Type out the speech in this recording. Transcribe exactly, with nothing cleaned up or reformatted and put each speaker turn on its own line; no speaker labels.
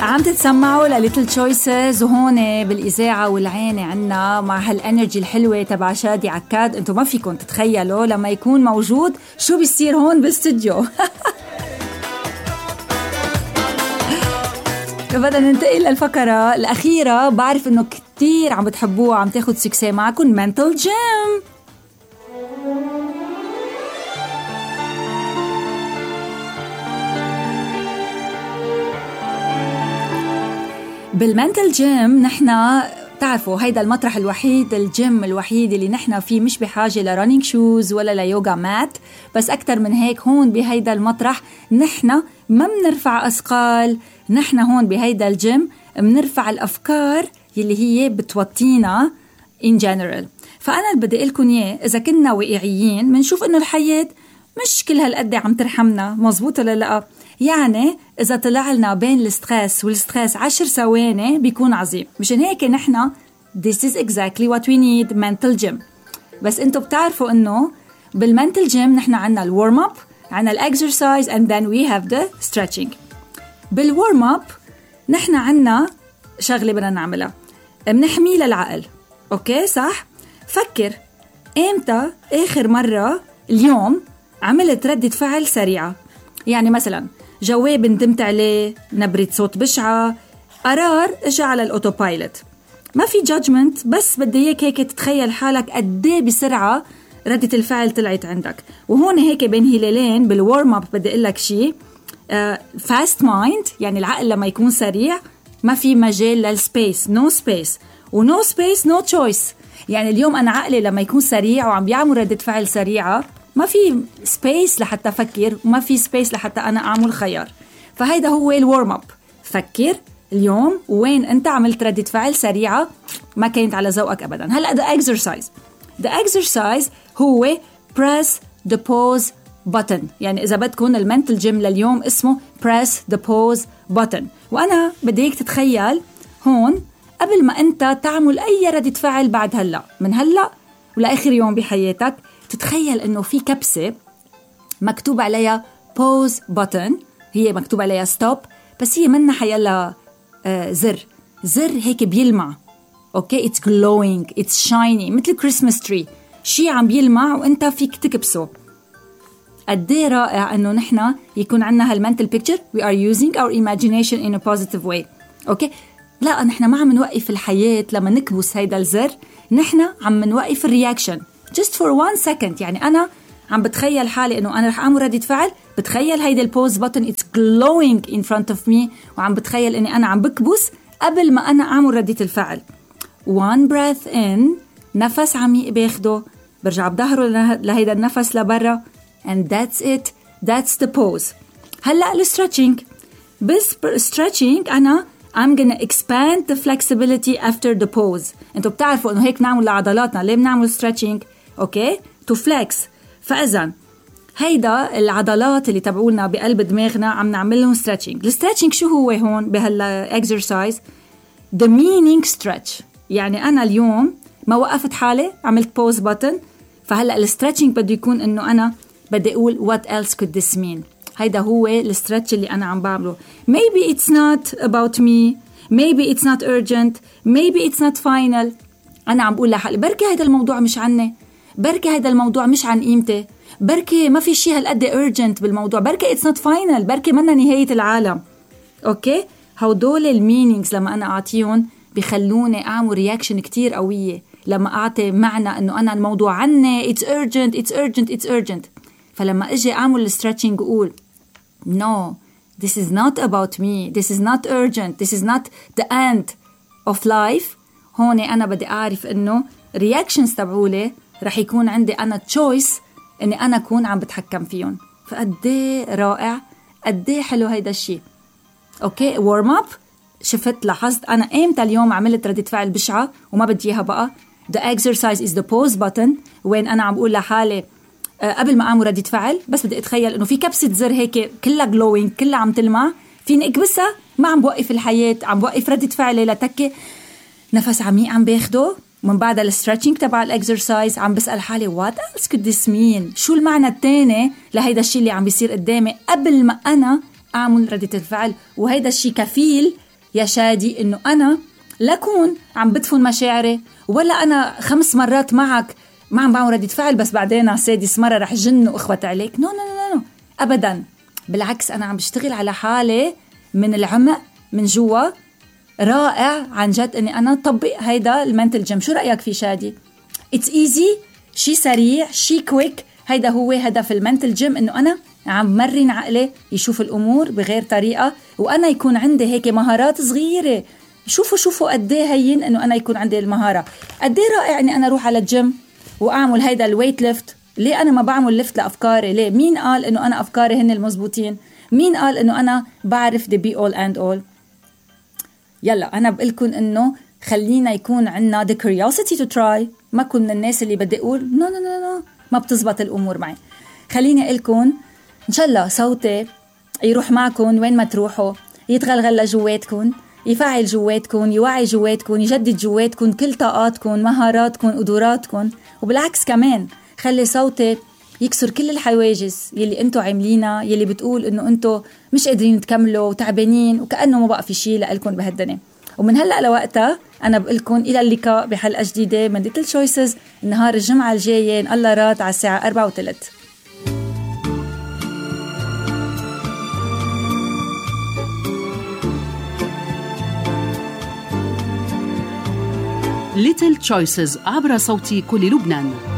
عم تتسمعوا لليتل تشويسز وهون بالإذاعة والعينة عنا مع هالانرجي الحلوة تبع شادي عكاد. انتو ما فيكم تتخيلوا لما يكون موجود شو بيصير هون بالاستوديو. بدنا ننتقل للفقرة الأخيرة. بعرف إنه كتير عم بتحبوها، عم تاخد سكسي معكم منتل جيم. بالمنتل جيم نحنا تعرفوا هيدا المطرح الوحيد، الجيم الوحيد اللي نحنا فيه مش بحاجة لرانينج شوز ولا ليوغا مات. بس أكتر من هيك هون بهيدا المطرح نحنا ما منرفع أثقال، نحنا هون بهيدا الجيم منرفع الأفكار يلي هي بتوطينا in general. فأنا اللي بدي أقولكم إياه، إذا كنا واقعيين منشوف إنه الحياة مش كل هالقد عم ترحمنا، مزبوط ولا لأ؟ يعني إذا طلع لنا بين الستريس والستريس عشر ثواني بيكون عظيم. مشان هيك نحنا this is exactly what we need mental gym. بس انتوا بتعرفوا إنه بالmental gym نحنا عنا الورم اب، عنا الexercise and then we have the stretching. بالورم اب نحنا عنا شغلة بدنا نعملها، منحمي للعقل. أوكي صح؟ فكر إمتى آخر مرة اليوم عملت ردة فعل سريعة؟ يعني مثلا جواب ندمت عليه، نبرة صوت بشعة، قرار اجى على الأوتوبايلوت. ما في جادجمنت، بس بدي اياك هيك تتخيل حالك قديه بسرعة ردة الفعل طلعت عندك. وهون هيك بين هلالين بالورم اب بدي اقول لك شيء، فاست مايند يعني العقل لما يكون سريع ما في مجال للسبيس، نو سبيس، ونو سبيس نو تشويس. يعني اليوم أنا عقلي لما يكون سريع وعم بيعمل ردة فعل سريعة ما في سبيس لحتى أفكر، وما في سبيس لحتى أنا أعمل خيار. فهيدا هو الورم اب. فكر اليوم وين أنت عملت ردة فعل سريعة ما كانت على ذوقك أبدا. هلأ the exercise the exercise هو press the pause button. يعني إذا بدكم المنتل جيم لليوم اسمه press the pause button. وأنا بديك تتخيل هون قبل ما أنت تعمل أي ردة فعل بعد هلأ، من هلأ ولآخر يوم بحياتك، تتخيل إنه في كبسة مكتوب عليها pause button، هي مكتوب عليها stop، بس هي منها حيلا آه زر زر هيك بيلمع. أوكي it's glowing it's shiny مثل Christmas tree، شي عم بيلمع وأنت فيك تكبسه. قديه رائع إنه نحنا يكون عنا هالمنتل picture. we are using our imagination in a positive way. أوكي لا نحنا ما عم نوقف الحياة لما نكبس هيدا الزر، نحنا عم نوقف الرياكشن just for one second. يعني أنا عم بتخيل حالي إنه أنا رح أعمل ردة فعل، بتخيل هيدا البوز بutton it's glowing in front of me، وعم بتخيل إني أنا عم بكبس قبل ما أنا أعمل ردة الفعل. one breath in، نفس عميق باخده، برجع بظهره لهيدا النفس لبرا، and that's it that's the pose. هلأ الستريتشنج. بس stretching أنا I'm gonna expand the flexibility after the pose. انتوا بتعرفوا انه هيك نعمل لعضلاتنا. ليه بنعمل stretching؟ اوكي to flex. فاذا هيدا العضلات اللي تبعولنا بقلب دماغنا عم نعمل لهم stretching. الستريتشنج شو هو هون بهال exercise؟ the meaning stretch. يعني انا اليوم ما وقفت حالي، عملت pause button، فهلا الستريتشنج بده يكون انه انا بدي اقول what else could this mean. هيدا هو الستريتش اللي أنا عم بعمله. maybe it's not about me, maybe it's not urgent, maybe it's not final. أنا عم بقول لحالي بركي هيدا الموضوع مش عني، بركي هيدا الموضوع مش عن قيمتي، بركي ما في شيء هالقد urgent بالموضوع، بركي it's not final، بركي منا نهاية العالم. أوكي هودول المينينجز لما أنا أعطيهم بيخلوني أعمل رياكشن كتير قوية. لما أعطي معنى أنه أنا الموضوع عني it's urgent it's urgent it's urgent، فلما أجي أعمل الستريتشنج أقول no this is not about me, this is not urgent, this is not the end of life. هون أنا بدي أعرف إنه reactions تبعولي رح يكون عندي أنا choice إني أنا أكون عم بتحكم فيهم. فقدي رائع، قدي حلو هيدا الشيء. أوكي warm up. شفت لاحظت أنا إمتى اليوم عملت ردة فعل بشعة وما بدي إياها بقى. the exercise is the pause button، وين أنا عم بقول لحالي قبل ما أعمل ردة فعل بس بدي أتخيل إنه في كبسة زر هيك كلها glowing كلها عم تلمع، فيني أكبسها، ما عم بوقف الحياة، عم بوقف ردة فعلي لتكي، نفس عميق عم باخده. من بعد الستريتشنج تبع الإكسرسايز عم بسأل حالي what else could this mean، شو المعنى التاني لهيدا الشيء اللي عم بيصير قدامي قبل ما أنا أعمل ردة الفعل. وهيدا الشيء كفيل يا شادي إنه أنا لكون عم بدفن مشاعري، ولا أنا خمس مرات معك ما عم بعمل ردة فعل بس بعدين على سادس مرة رح جن وإخوة عليك. نو نو نو نو أبدا، بالعكس أنا عم بشتغل على حالي من العمق من جوا. رائع عن جد إني أنا طبق هيدا المنتل جيم. شو رأيك في شادي؟ It's easy، شي سريع، شي كويك. هيدا هو هدف المنتل جيم، إنه أنا عم مرن عقلي يشوف الأمور بغير طريقة، وأنا يكون عندي هيك مهارات صغيرة. شوفوا شوفوا قديه هين إنه أنا يكون عندي المهارة. قديه رائع إني أنا أروح على الجيم وأعمل هيدا الويت ليفت. ليه أنا ما بعمل ليفت لأفكاري؟ ليه؟ مين قال إنه أنا أفكاري هن المزبوطين؟ مين قال إنه أنا بعرف the be all and all؟ يلا أنا بقولكم إنه خلينا يكون عنا the curiosity to try. ما كن من الناس اللي بدي أقول no no no no ما بتزبط الأمور معي. خليني أقولكم إن شاء الله صوتي يروح معكم وين ما تروحوا، يتغلغل جواتكم، يفعل جواتكم، يوعي جواتكم، يجدد جواتكم كل طاقاتكم، مهاراتكم، قدراتكم. وبالعكس كمان خلي صوتي يكسر كل الحواجز يلي انتو عاملينها، يلي بتقول انه انتو مش قادرين تكملوا وتعبانين وكأنه ما بقى في شيء لألكم بهالدنيا. ومن هلأ لوقتها أنا بقولكم إلى اللقاء بحلقة جديدة من Little Choices نهار الجمعة الجاية إن الله راد على الساعة أربعة وثلث.
Little Choices عبر صوت كل لبنان.